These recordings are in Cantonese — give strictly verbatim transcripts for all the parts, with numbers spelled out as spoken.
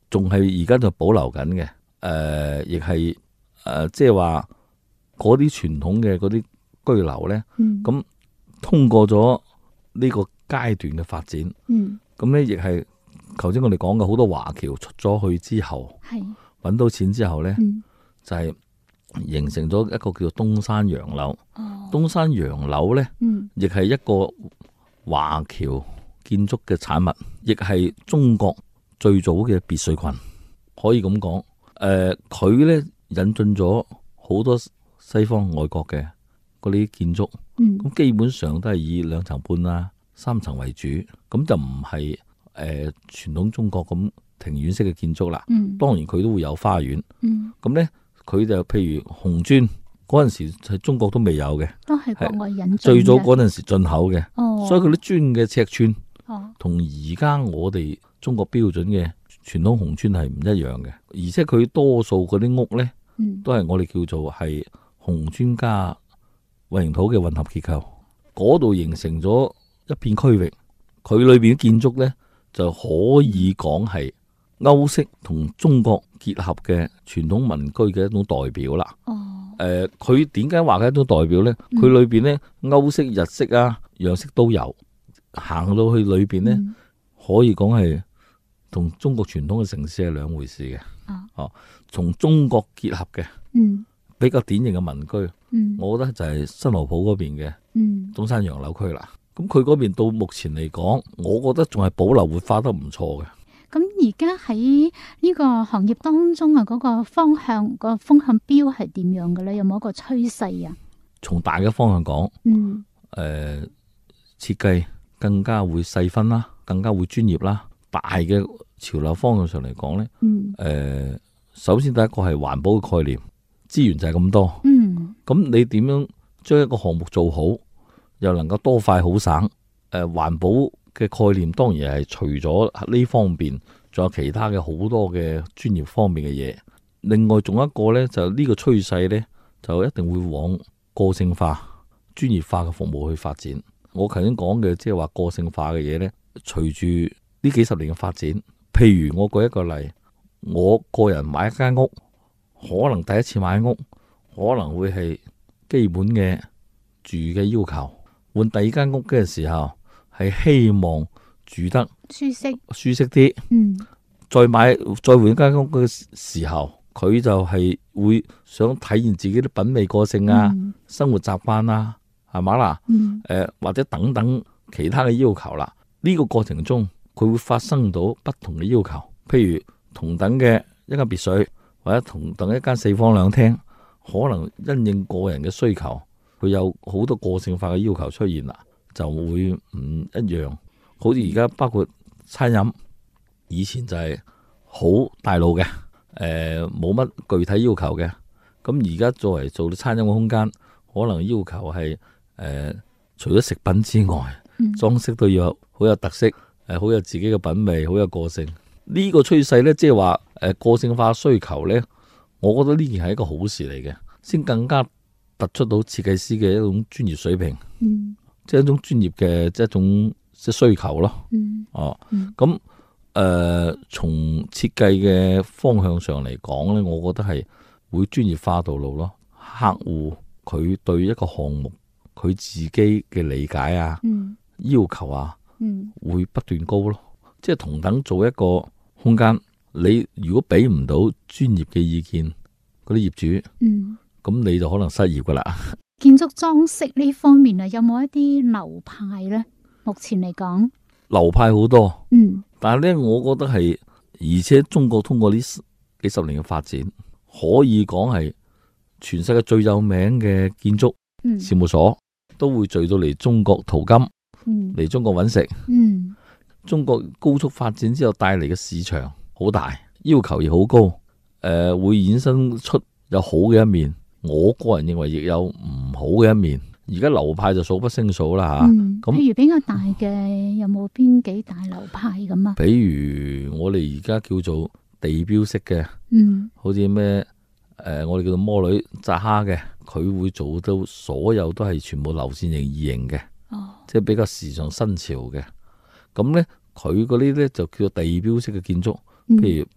仲係而家就保留緊嘅。誒、呃，亦係誒，即係話嗰啲傳統嘅嗰啲居樓咧，咁、嗯、通過咗呢個階段嘅發展，咁咧亦係頭先我哋講嘅好多華僑出咗去之後，揾到錢之後咧，嗯、就係形成咗一個叫做東山洋樓。哦、東山洋樓咧，亦係、嗯、一個華僑建築嘅產物，亦係中國最早嘅別墅群，可以咁講。誒、呃，佢咧引進咗好多西方外國嘅嗰啲建築，咁、嗯、基本上都係以兩層半啊、三層為主，咁就唔係誒傳統中國咁庭院式嘅建築啦。嗯、當然佢都會有花園，咁咧佢就譬如紅磚嗰陣時喺中國都未有嘅， 都係國外引進嘅， 最早嗰陣時進口嘅， 哦、 所以佢啲磚嘅尺寸同而家我哋中國標準嘅傳統紅磚係唔一樣嘅，而且佢多數嗰啲屋咧，嗯、都係我哋叫做係紅磚加混凝土嘅混合結構，嗰度形成咗一片區域，佢裏邊嘅建築咧就可以講係歐式同中國結合嘅傳統民居嘅一種代表啦。哦，誒，佢點解話係一種代表咧？佢裏邊咧歐式、日式啊、洋式都有，行到去裏邊咧，嗯、可以講係同中國傳統嘅城市係兩回事嘅。哦，從中國結合嘅，嗯、比較典型嘅民居，嗯、我覺得就係新河浦嗰邊嘅東山洋樓區啦。咁佢嗰邊到目前嚟講，我覺得仲係保留活化得唔錯嘅。 咁而家喺呢個行業當中啊，嗰個方向、個風向標係點樣嘅咧？有冇一個趨勢啊？ 從大嘅方向講，嗯，誒、呃，設計更加會細分啦，更加會專業啦。大嘅潮流方向上嚟講咧，嗯，誒、呃，首先第一個係環保嘅概念，資源就係咁多，嗯，咁你點樣將一個項目做好，又能夠多快好省？誒、呃，環保嘅概念當然係除咗呢方面，仲有其他嘅好多嘅專業方面嘅嘢。另外仲有一個呢，就呢個趨勢呢，就一定會往個性化、專業化嘅服務去發展。我頭先講嘅即係話個性化嘅嘢呢，隨住呢幾十年嘅發展，譬如我舉一個例，我個人買一間屋，可能第一次買屋，可能會係基本嘅住嘅要求，換第二間屋嘅時候，係希望住得舒適舒適啲，嗯，再買再換一間屋嘅時候，佢就係會想體現自己啲品味個性啊、嗯、生活習慣啊，係嘛啦，誒、嗯呃、或者等等其他嘅要求啦。呢、這個過程中，佢會發生到不同嘅要求，譬如同等嘅一間別墅，或者同等一間四房兩廳，可能因應個人嘅需求，佢有好多個性化嘅要求出現啦，就會唔一樣。好似而家包括餐飲，以前就係好大路嘅，誒冇乜具體要求嘅。咁而家作為做到餐飲嘅空間，可能要求係誒、呃、除咗食品之外，嗯、裝飾都要好有特色，誒、呃、好有自己嘅品味，好有個性。呢、這個趨勢呢，即係話誒個性化需求呢，我覺得呢件係一個好事嚟嘅，先更加突出到設計師嘅一種專業水平，嗯、即係一種專業嘅即係一種即係需求咯。嗯、哦，咁誒、呃、從設計嘅方向上嚟講呢，我覺得係會專業化道路咯。客戶佢對一個項目佢自己嘅理解啊、嗯、要求啊，嗯、會不斷高咯。即係同等做一個空間，你如果俾唔到專業嘅意見，嗰啲業主，咁、嗯、你就可能失業噶啦。 建築裝飾呢方面啊，有冇一啲流派呢？目前嚟講， 流派好多，嗯，但係呢，我覺得係，而且中國通過呢幾十年嘅發展，可以講係全世界最有名嘅建築事務所，嗯、都會聚到嚟中國淘金，嚟、嗯、中國揾食，嗯。中國高速發展之後帶嚟嘅市場好大，要求亦好高，誒、呃、會衍生出有好嘅一面，我個人認為亦有唔好嘅一面。而家流派就數不勝數啦吓。咁、嗯、 譬如比較大嘅有冇邊幾大流派咁啊？ 比如我哋而家叫做地標式嘅，嗯，好似咩誒，我哋叫做摩女扎哈嘅，佢會做到所有都係全部流線型異形嘅，哦，即係比較時尚新潮嘅。咁咧，佢嗰啲咧就叫做地標式嘅建築，譬如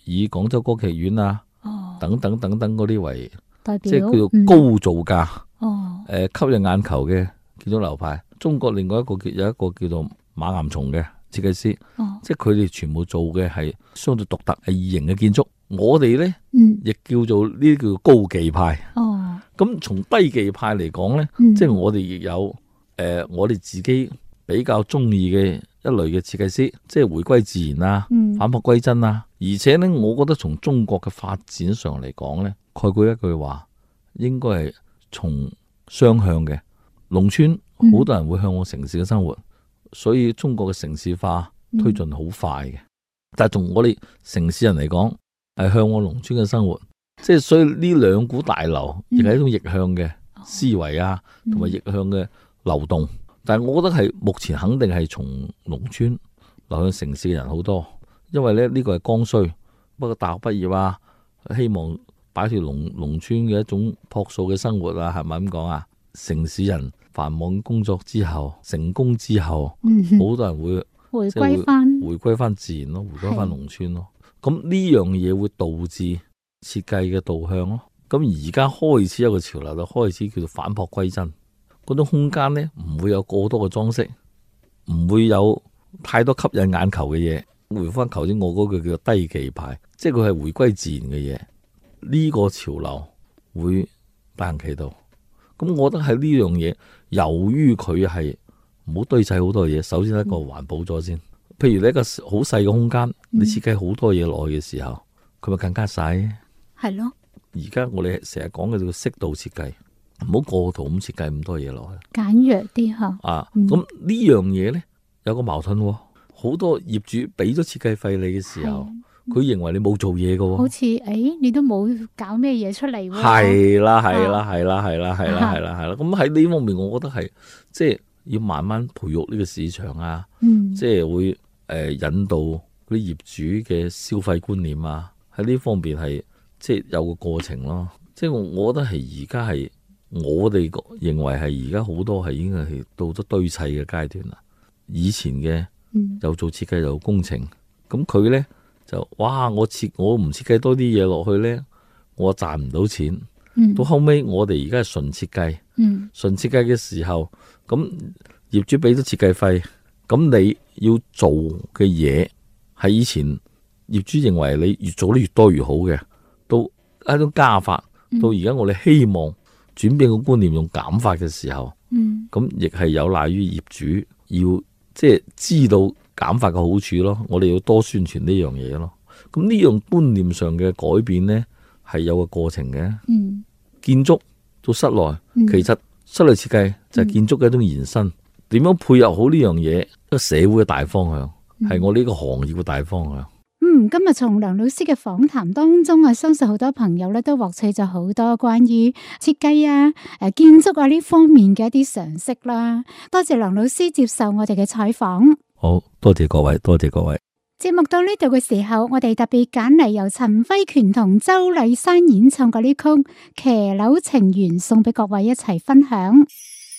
以廣州歌劇院啊， 哦， 等等等等嗰啲為代表， 即係叫做高造價， 哦， 誒吸引眼球嘅建築流派。中國另外一個叫有一個叫做馬岩松嘅設計師， 哦， 即係佢哋全部做嘅係相對獨特係異形嘅建築。我哋咧， 嗯， 亦叫做呢啲叫做高技派。 哦， 咁從低技派嚟講咧， 嗯， 即係我哋亦有誒、呃，我哋自己比較中意嘅一類嘅設計師，即係回歸自然啊， 嗯， 返璞歸真啊。而且咧，我覺得從中國嘅發展上嚟講咧，概括一句話，應該係從雙向嘅。農村好多人會向往城市嘅生活，所以中國嘅城市化推進好快嘅。但係從我哋城市人嚟講，係向往農村嘅生活，即係所以呢兩股大流亦係一種逆向嘅思維啊，同埋逆向嘅流動。但係我覺得係目前肯定係從農村流向城市嘅人好多，因為咧呢個係剛需。不過大學畢業啊，希望擺脫農農村嘅一種樸素嘅生活啊，係咪咁講啊？城市人繁忙工作之後，成功之後，好、嗯、多人會回歸翻回歸翻自然咯，回歸翻農村咯。咁呢樣嘢會導致設計嘅導向咯。咁而家開始有個潮流，就開始叫做返璞歸真。嗰種空間呢，唔會有過多嘅裝飾，唔會有太多吸引眼球嘅嘢。回翻頭先我嗰句叫做低技派，即係佢係回歸自然嘅嘢。呢、這個潮流會大行其道。咁我覺得喺呢樣嘢，由於佢係唔好堆砌好多嘢，首先一個環保咗先。譬如你一個好細嘅空間，你設計好多嘢落去嘅時候，佢咪更加細。 係咯。而家我哋成日講嘅叫適度設計，唔好過度咁設計咁多嘢落去， 簡約啲吓。啊，咁、 嗯、呢樣嘢咧有個矛盾，好多業主俾咗設計費你嘅時候，佢認為你冇做嘢嘅， 好似誒、哎，你都冇搞咩嘢出嚟。 係啦，係啦，係啦，係啦，係啦，係啦，係啦。咁喺呢方面，我覺得係即係要慢慢培育呢個市場啊，嗯、即係會誒、呃、引導嗰啲業主嘅消費觀念啊。喺呢方面係即係有個過程咯。即係我我覺得係而家係我哋認為係而家好多係已經係到咗堆砌嘅階段啦。以前嘅又做設計又做工程，咁佢咧。就哇！我設我唔設計多啲嘢落去呢，我賺唔到錢。嗯、到後尾我哋而家係純設計，嗯、純設計嘅時候，咁業主俾咗設計費，咁你要做嘅嘢係以前業主認為你越做得越多越好嘅，到一種加法，嗯、到而家我哋希望轉變個觀念用減法嘅時候，咁亦係有賴於業主要即係知道減法嘅好處咯，我哋要多宣傳呢樣嘢咯。咁呢樣觀念上嘅改變呢，係有個過程嘅。嗯、建築到室內，嗯、其實室內設計就係建築嘅一種延伸。點、嗯、樣配合好呢樣嘢，一個社會嘅大方向，係、嗯、我呢個行業嘅大方向。 嗯，今日從梁老師嘅訪談當中啊，相信好多朋友咧都獲取咗好多關於設計啊、誒建築啊呢方面嘅一啲常識啦。多謝梁老師接受我哋嘅採訪。 好多謝各位，多謝各位。 節目到呢度嘅時候，我哋特別揀嚟由陳輝權同周麗珊演唱嘅呢曲《騎樓情緣》送俾各位一齊分享。